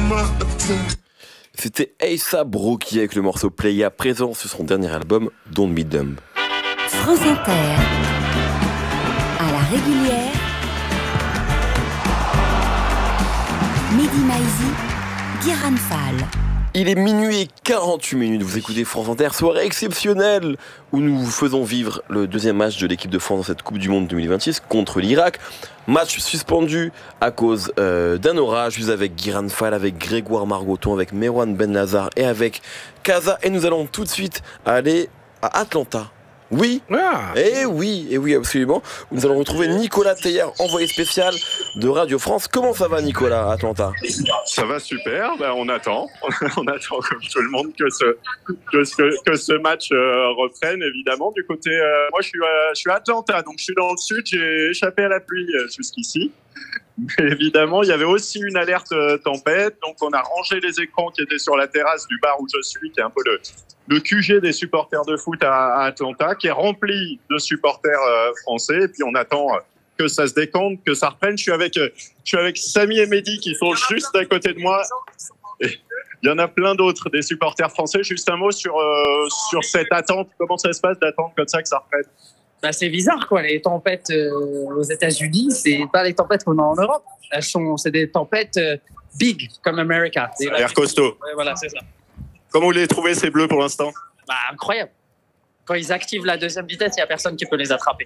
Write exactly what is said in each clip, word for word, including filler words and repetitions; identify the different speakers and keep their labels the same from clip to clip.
Speaker 1: C'était A$AP Rocky avec le morceau Playa, présent sur son dernier album Don't Be Dumb.
Speaker 2: France Inter, à la régulière, Mehdi Maizi, Guiran Fall.
Speaker 1: Il est minuit et quarante-huit minutes, vous écoutez France Inter, soirée exceptionnelle où nous vous faisons vivre le deuxième match de l'équipe de France dans cette Coupe du Monde deux mille vingt-six contre l'Irak. Match suspendu à cause euh, d'un orage, juste avec Guiran Fall, avec Grégoire Margoton, avec Merwan Ben Lazar et avec Kaza. Et nous allons tout de suite aller à Atlanta. Oui,
Speaker 3: ah.
Speaker 1: et oui, et oui, absolument. Nous allons retrouver Nicolas Teilhard, envoyé spécial de Radio France. Comment ça va, Nicolas, à Atlanta ?
Speaker 4: Ça va super, ben, on attend. On attend comme tout le monde que ce, que ce, que ce match euh, reprenne, évidemment. Du côté, euh, moi, je suis, à, je suis à Atlanta, donc je suis dans le sud, j'ai échappé à la pluie euh, jusqu'ici. Mais évidemment, il y avait aussi une alerte euh, tempête, donc on a rangé les écrans qui étaient sur la terrasse du bar où je suis, qui est un peu le, le Q G des supporters de foot à, à Atlanta, qui est rempli de supporters euh, français. Et puis on attend euh, que ça se décante, que ça reprenne. Je suis avec, euh, je suis avec Samy et Mehdi qui sont juste à côté de moi. Et il y en a plein d'autres, des supporters français. Juste un mot sur, euh, sur cette attente. Comment ça se passe d'attendre comme ça que ça reprenne ?
Speaker 5: Bah, c'est bizarre, quoi. Les tempêtes euh, aux États-Unis, c'est pas les tempêtes qu'on a en Europe. Elles sont, c'est des tempêtes euh, big, comme America.
Speaker 4: Ça a l'air costaud.
Speaker 5: Ouais, voilà, c'est ça.
Speaker 4: Comment vous les trouvez, ces bleus, pour l'instant ?
Speaker 5: Bah, incroyable. Quand ils activent la deuxième vitesse, il n'y a personne qui peut les attraper.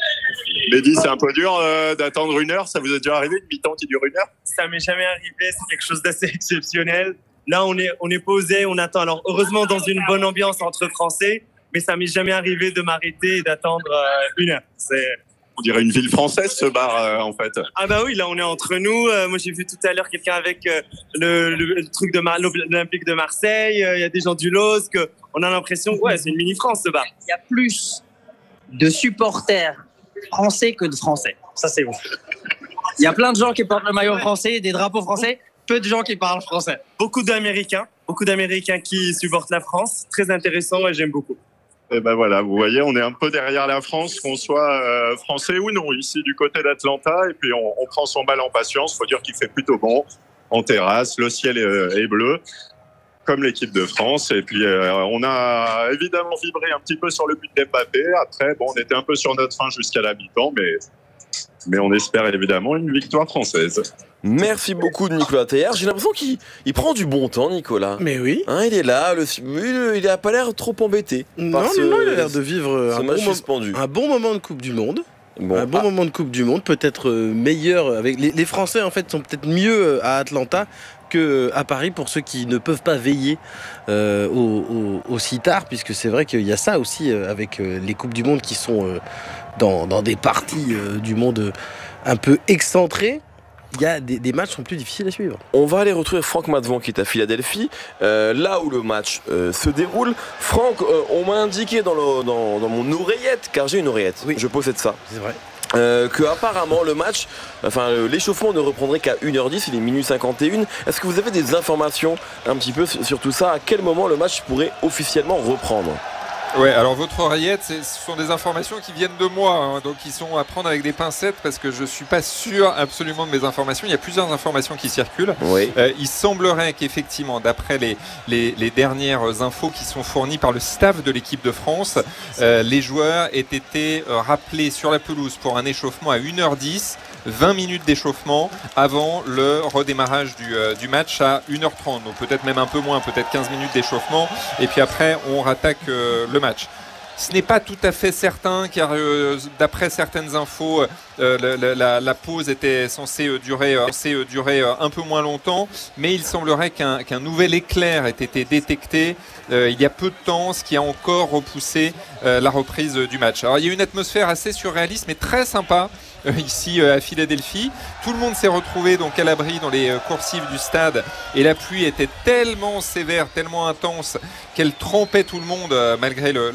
Speaker 4: Mehdi, c'est un peu dur euh, d'attendre une heure. Ça vous est déjà arrivé, une mi-temps qui dure une heure ?
Speaker 6: Ça m'est jamais arrivé. C'est quelque chose d'assez exceptionnel. Là, on est, on est posé, on attend. Alors, heureusement, dans une bonne ambiance entre Français. Mais ça m'est jamais arrivé de m'arrêter et d'attendre euh, une heure. C'est...
Speaker 4: On dirait une ville française, ce bar, euh, en fait.
Speaker 6: Ah bah oui, là, on est entre nous. Euh, moi, j'ai vu tout à l'heure quelqu'un avec euh, le, le, le truc de Mar- l'Olympique de Marseille. Il euh, y a des gens du L O S C. On a l'impression, ouais, c'est une mini-France, ce bar.
Speaker 5: Il y a plus de supporters français que de Français. Ça, c'est ouf. Il y a plein de gens qui portent le maillot français, des drapeaux français, peu de gens qui parlent français.
Speaker 6: Beaucoup d'Américains, beaucoup d'Américains qui supportent la France. Très intéressant et j'aime beaucoup.
Speaker 4: Et ben voilà, vous voyez, on est un peu derrière la France, qu'on soit euh, français ou non, ici du côté d'Atlanta. Et puis on, on prend son mal en patience. Il faut dire qu'il fait plutôt bon en terrasse. Le ciel est, est bleu, comme l'équipe de France. Et puis euh, on a évidemment vibré un petit peu sur le but d'Mbappé. Après, bon, on était un peu sur notre fin jusqu'à la mi-temps, mais, mais on espère évidemment une victoire française.
Speaker 1: Merci beaucoup de Nicolas Teilhard. J'ai l'impression qu'il il prend du bon temps, Nicolas.
Speaker 3: Mais oui.
Speaker 1: Hein, il est là, le, il n'a pas l'air trop embêté.
Speaker 3: Non,
Speaker 1: par
Speaker 3: non,
Speaker 1: ce,
Speaker 3: non, il a l'air de vivre
Speaker 1: ce
Speaker 3: un
Speaker 1: match
Speaker 3: bon,
Speaker 1: suspendu.
Speaker 3: mo- un bon moment de Coupe du Monde.
Speaker 1: Bon,
Speaker 3: un bon
Speaker 1: ah.
Speaker 3: moment de Coupe du Monde, peut-être euh, meilleur. Avec les, les Français, en fait, sont peut-être mieux à Atlanta qu'à Paris pour ceux qui ne peuvent pas veiller euh, au, au, aussi tard, puisque c'est vrai qu'il y a ça aussi euh, avec euh, les Coupes du Monde qui sont euh, dans, dans des parties euh, du monde euh, un peu excentrées. Il y a des, des matchs qui sont plus difficiles à suivre.
Speaker 1: On va aller retrouver Franck Matvon qui est à Philadelphie, euh, là où le match euh, se déroule. Franck, euh, on m'a indiqué dans, le, dans, dans mon oreillette, car j'ai une oreillette,
Speaker 3: Oui.
Speaker 1: je possède ça,
Speaker 3: C'est vrai.
Speaker 1: euh, que apparemment le match, enfin euh, l'échauffement ne reprendrait qu'à une heure dix, il est minuit cinquante et une. Est-ce que vous avez des informations un petit peu sur, sur tout ça ? À quel moment le match pourrait officiellement reprendre ?
Speaker 7: Ouais, alors votre oreillette, c'est, ce sont des informations qui viennent de moi, hein, donc ils sont à prendre avec des pincettes parce que je suis pas sûr absolument de mes informations. Il y a plusieurs informations qui circulent.
Speaker 1: Oui.
Speaker 7: Euh, il semblerait qu'effectivement, d'après les, les, les dernières infos qui sont fournies par le staff de l'équipe de France, euh, les joueurs aient été euh, rappelés sur la pelouse pour un échauffement à une heure dix, vingt minutes d'échauffement avant le redémarrage du, euh, du match à une heure trente, donc peut-être même un peu moins, peut-être quinze minutes d'échauffement, et puis après on rattaque euh, le match. Ce n'est pas tout à fait certain car euh, d'après certaines infos, euh, la, la, la pause était censée euh, durer, euh, censée, euh, durer euh, un peu moins longtemps, mais il semblerait qu'un, qu'un nouvel éclair ait été détecté euh, il y a peu de temps, ce qui a encore repoussé euh, la reprise euh, du match. Alors il y a une atmosphère assez surréaliste mais très sympa euh, ici euh, à Philadelphie. Tout le monde s'est retrouvé donc à l'abri dans les euh, coursives du stade et la pluie était tellement sévère, tellement intense qu'elle trempait tout le monde euh, malgré le, le fait qu'on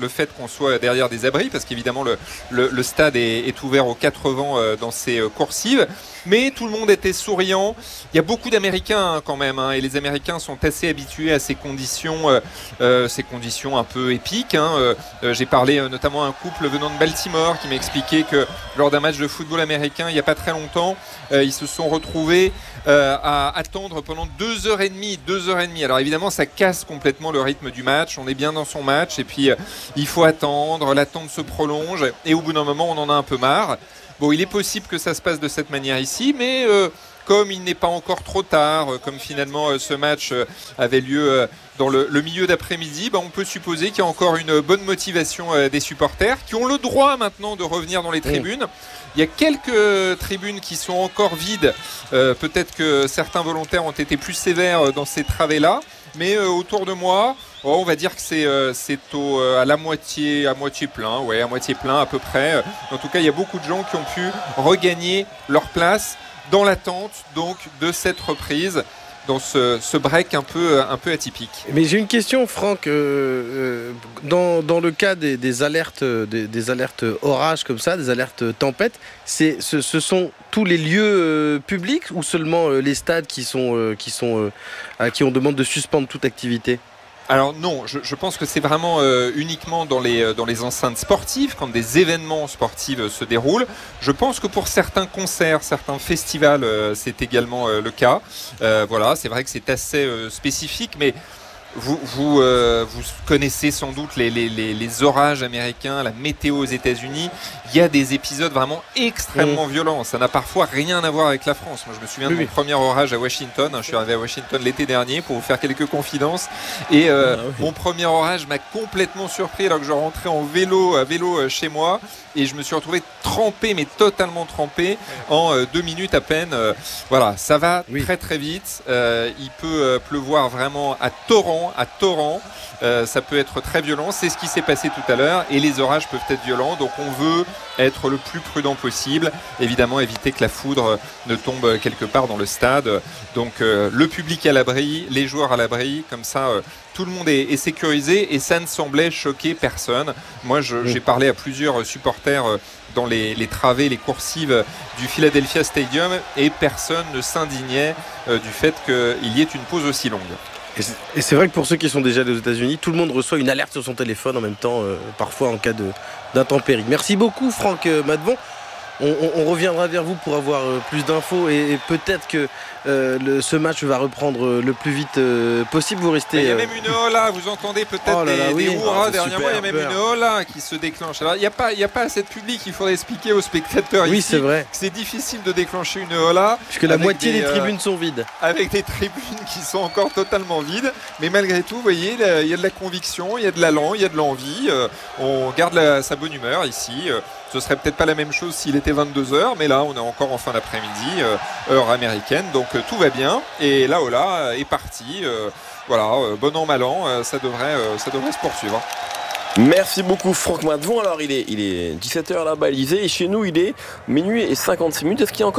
Speaker 7: soit derrière des abris, parce qu'évidemment le, le, le stade est, est ouvert aux quatre vents euh, dans ses euh, coursives. Mais tout le monde était souriant. Il y a beaucoup d'Américains hein, quand même, hein, et les Américains sont assez habitués à ces conditions, euh, euh, ces conditions un peu épiques. Hein. Euh, euh, j'ai parlé euh, notamment à un couple venant de Baltimore qui m'a expliqué que lors d'un match de football américain, il n'y a pas très longtemps, euh, ils se sont retrouvés euh, à attendre pendant deux heures et demie, deux heures et demie. Alors évidemment, ça casse complètement le rythme du match. On est bien dans son match et puis euh, il faut attendre, l'attente se prolonge et au bout d'un moment, on en a un peu marre. Bon, il est possible que ça se passe de cette manière ici, mais euh, comme il n'est pas encore trop tard, euh, comme finalement euh, ce match euh, avait lieu euh, dans le, le milieu d'après-midi, bah, on peut supposer qu'il y a encore une bonne motivation euh, des supporters qui ont le droit maintenant de revenir dans les tribunes. Il y a quelques tribunes qui sont encore vides. Euh, peut-être que certains volontaires ont été plus sévères dans ces travées-là, mais euh, autour de moi, oh, on va dire que c'est, euh, c'est au, euh, à la moitié, à moitié plein, ouais, à moitié plein à peu près. En tout cas, il y a beaucoup de gens qui ont pu regagner leur place dans l'attente donc de cette reprise, dans ce, ce break un peu, un peu atypique.
Speaker 3: Mais j'ai une question, Franck. Euh, dans, dans le cas des, des alertes, des, des alertes orages comme ça, des alertes tempêtes, c'est, ce, ce sont tous les lieux euh, publics ou seulement euh, les stades qui sont, euh, qui sont, euh, à qui on demande de suspendre toute activité ?
Speaker 7: Alors non, je, je pense que c'est vraiment euh, uniquement dans les, dans les enceintes sportives, quand des événements sportifs euh, se déroulent. Je pense que pour certains concerts, certains festivals, euh, c'est également euh, le cas. Euh, voilà, c'est vrai que c'est assez euh, spécifique, mais vous, vous, euh, vous connaissez sans doute les, les, les, les orages américains, la météo aux États-Unis. Il y a des épisodes vraiment extrêmement mmh. violents. Ça n'a parfois rien à voir avec la France. Moi, je me souviens oui, de mon oui. premier orage à Washington. Je suis arrivé à Washington l'été dernier pour vous faire quelques confidences. Et euh, ah, oui. mon premier orage m'a complètement surpris alors que je rentrais en vélo, à vélo chez moi. Et je me suis retrouvé trempé, mais totalement trempé, en euh, deux minutes à peine. Euh, voilà, ça va oui. très très vite. Euh, il peut euh, pleuvoir vraiment à torrent, à torrent. Euh, ça peut être très violent. C'est ce qui s'est passé tout à l'heure. Et les orages peuvent être violents. Donc on veut être le plus prudent possible. Évidemment, éviter que la foudre ne tombe quelque part dans le stade. Donc euh, le public à l'abri, les joueurs à l'abri. Comme ça, euh, tout le monde est, est sécurisé. Et ça ne semblait choquer personne. Moi, je, mmh. j'ai parlé à plusieurs supporters euh, dans les, les travées, les coursives du Philadelphia Stadium. Et personne ne s'indignait euh, du fait qu'il y ait une pause aussi longue.
Speaker 3: Et c'est, et c'est vrai que pour ceux qui sont déjà allés aux États-Unis, tout le monde reçoit une alerte sur son téléphone en même temps, euh, parfois en cas de, d'intempérie. Merci beaucoup, Franck euh, Madevon. On, on, on reviendra vers vous pour avoir euh, plus d'infos et, et peut-être que euh, le, ce match va reprendre euh, le plus vite euh, possible. Vous restez.
Speaker 7: Il y a même une hola, vous entendez peut-être oh là là, des, oui. des hurrahs oh, derrière moi. Il y a même super. une hola qui se déclenche. Alors il n'y a pas, il n'y a pas assez de public. Il faudrait expliquer aux spectateurs
Speaker 3: oui,
Speaker 7: ici
Speaker 3: c'est vrai.
Speaker 7: que c'est difficile de déclencher une hola.
Speaker 3: Puisque la moitié des, des tribunes euh, sont vides.
Speaker 7: Avec des tribunes qui sont encore totalement vides. Mais malgré tout, vous voyez, il y a de la conviction, il y a de l'allant, il y a de l'envie. Euh, on garde la, sa bonne humeur ici. Euh, Ce serait peut-être pas la même chose s'il était vingt-deux heures, mais là on est encore en fin d'après-midi, euh, heure américaine, donc euh, tout va bien. Et là, Ola est parti. Euh, voilà, euh, bon an, mal an, euh, ça, devrait, euh, ça devrait se poursuivre.
Speaker 1: Merci beaucoup Franck Madevon. Alors il est, il est dix-sept heures là-bas à Élysée et chez nous il est minuit et cinquante-six minutes. Est-ce qu'il y a encore